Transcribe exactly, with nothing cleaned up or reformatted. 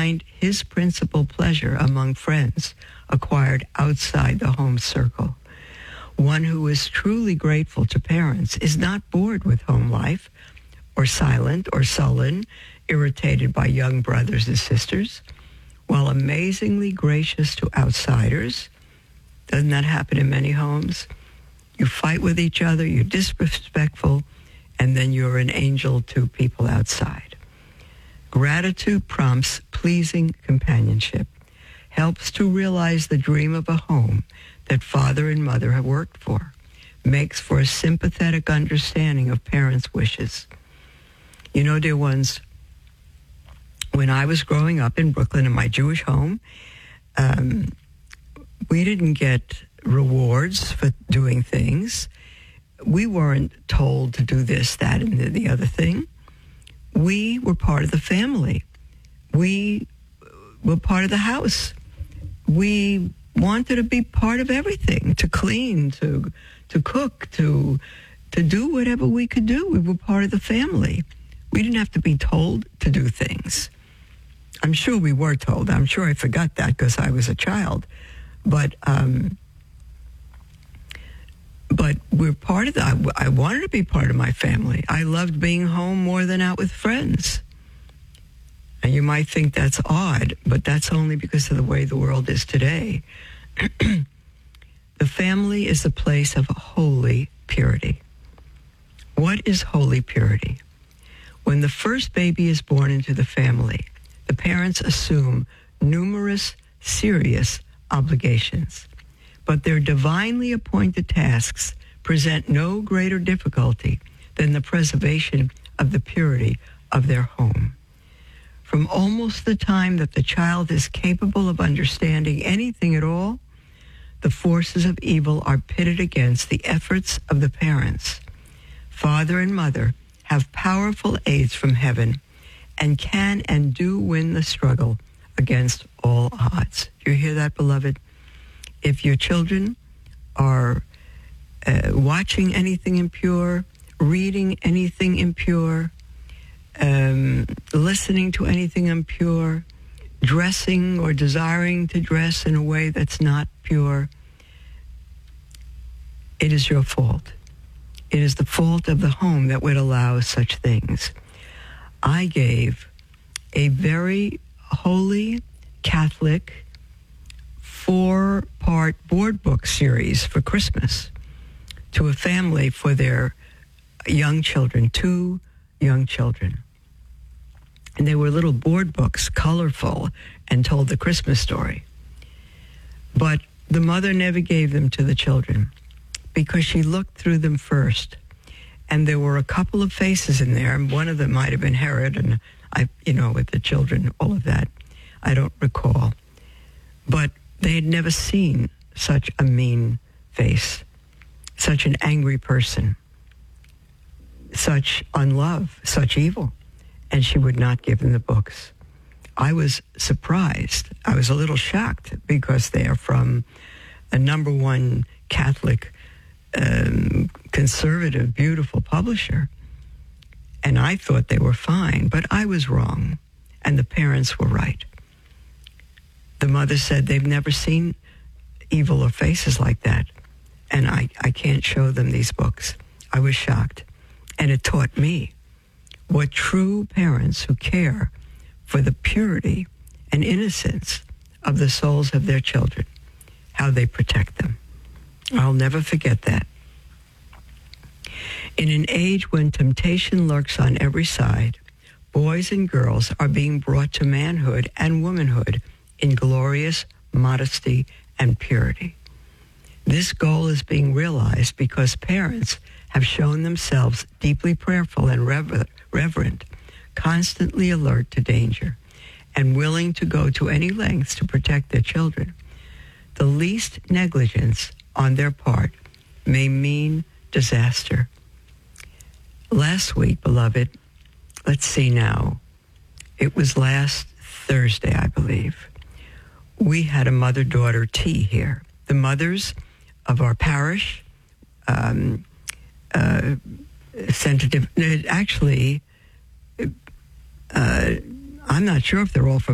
find his principal pleasure among friends acquired outside the home circle. One who is truly grateful to parents is not bored with home life, or silent or sullen, irritated by young brothers and sisters, while amazingly gracious to outsiders. Doesn't that happen in many homes? You fight with each other, you're disrespectful, and then you're an angel to people outside. Gratitude prompts pleasing companionship, helps to realize the dream of a home that father and mother have worked for, makes for a sympathetic understanding of parents' wishes. You know, dear ones, when I was growing up in Brooklyn in my Jewish home, um, we didn't get rewards for doing things. We weren't told to do this, that, and the, the other thing. We were part of the family. We were part of the house. We wanted to be part of everything, to clean, to to cook, to to do whatever we could do. We were part of the family. We didn't have to be told to do things. I'm sure we were told. I'm sure I forgot that because I was a child. But um, but we're part of that. I, I wanted to be part of my family. I loved being home more than out with friends. And you might think that's odd, but that's only because of the way the world is today. The family is a place of holy purity. What is holy purity? When the first baby is born into the family, the parents assume numerous serious obligations, but their divinely appointed tasks present no greater difficulty than the preservation of the purity of their home. From almost the time that the child is capable of understanding anything at all, the forces of evil are pitted against the efforts of the parents. Father and mother have powerful aids from heaven and can and do win the struggle against all odds. Do you hear that, beloved? If your children are uh, watching anything impure, reading anything impure, um, listening to anything impure, dressing or desiring to dress in a way that's not pure, it is your fault. It is the fault of the home that would allow such things. I gave a very holy Catholic four-part board book series for Christmas to a family for their young children, two young children. And they were little board books, colorful, and told the Christmas story. But the mother never gave them to the children because she looked through them first. And there were a couple of faces in there, and one of them might have been Herod, and I, you know, with the children, all of that. I don't recall. But they had never seen such a mean face, such an angry person, such unlove, such evil. And she would not give them the books. I was surprised. I was a little shocked because they are from a number one Catholic, um, conservative, beautiful publisher. And I thought they were fine, but I was wrong. And the parents were right. The mother said they've never seen evil or faces like that. And I, I can't show them these books. I was shocked. And it taught me what true parents who care for the purity and innocence of the souls of their children, how they protect them. I'll never forget that. In an age when temptation lurks on every side, boys and girls are being brought to manhood and womanhood in glorious modesty and purity. This goal is being realized because parents have shown themselves deeply prayerful and rever- reverent, constantly alert to danger, and willing to go to any lengths to protect their children. The least negligence on their part may mean disaster. Last week, beloved, let's see now, it was last Thursday, I believe, we had a mother-daughter tea here. The mothers of our parish, um, uh, sensitive, actually, uh, I'm not sure if they're all from